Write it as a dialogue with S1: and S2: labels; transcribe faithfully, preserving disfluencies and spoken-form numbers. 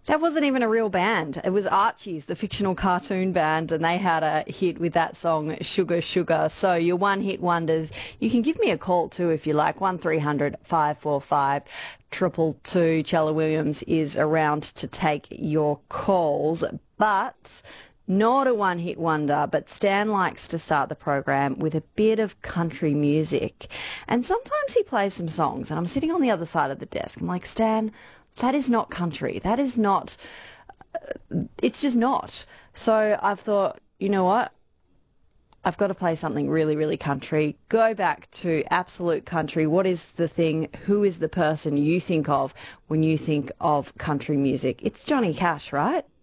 S1: That wasn't even a real band. It was Archie's, the fictional cartoon band, and they had a hit with that song, Sugar Sugar. So your one-hit wonders, you can give me a call too if you like, one three hundred five four five triple two. Chella Williams is around to take your calls, but not a one-hit wonder, but Stan likes to start the program with a bit of country music. And sometimes he plays some songs, and I'm sitting on the other side of the desk. I'm like, Stan, that is not country. That is not, it's just not. So I've thought, you know what? I've got to play something really, really country. Go back to absolute country. What is the thing? Who is the person you think of when you think of country music? It's Johnny Cash, right?